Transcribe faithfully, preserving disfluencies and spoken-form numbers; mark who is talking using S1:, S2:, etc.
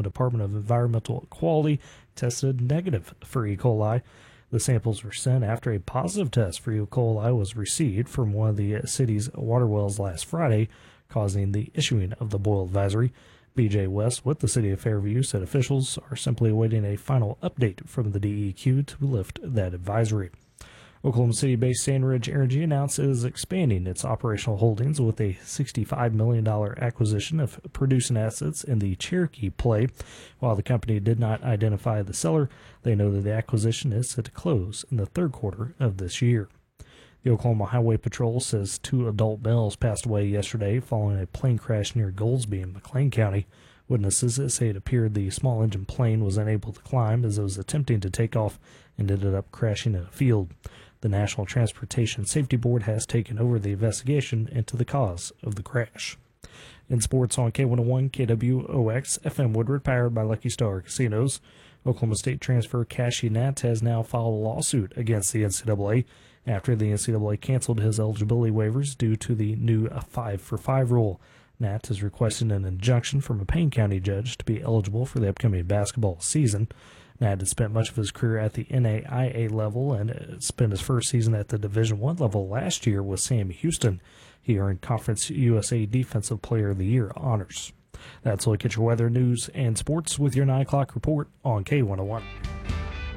S1: Oklahoma Department of Environmental Quality tested negative for E. coli. The samples were sent after a positive test for E. coli was received from one of the city's water wells last Friday, causing the issuing of the boil advisory. B J West with the City of Fairview said officials are simply awaiting a final update from the D E Q to lift that advisory. Oklahoma City-based Sandridge Energy announced it is expanding its operational holdings with a sixty-five million dollars acquisition of producing assets in the Cherokee play. While the company did not identify the seller, they know that the acquisition is set to close in the third quarter of this year. The Oklahoma Highway Patrol says two adult males passed away yesterday following a plane crash near Goldsby in McLean County. Witnesses say it appeared the small-engine plane was unable to climb as it was attempting to take off and ended up crashing in a field. The National Transportation Safety Board has taken over the investigation into the cause of the crash. In sports on K one oh one, K W O X, F M Woodward, powered by Lucky Star Casinos, Oklahoma State transfer Cashy Nat has now filed a lawsuit against the N C double A after the N C double A canceled his eligibility waivers due to the new five for five rule. Nat is requesting an injunction from a Payne County judge to be eligible for the upcoming basketball season. Nat had spent much of his career at the N A I A level and spent his first season at the Division I level last year with Sam Houston. He earned Conference U S A Defensive Player of the Year honors. That's a look at your weather, news, and sports with your nine o'clock report on K one oh one.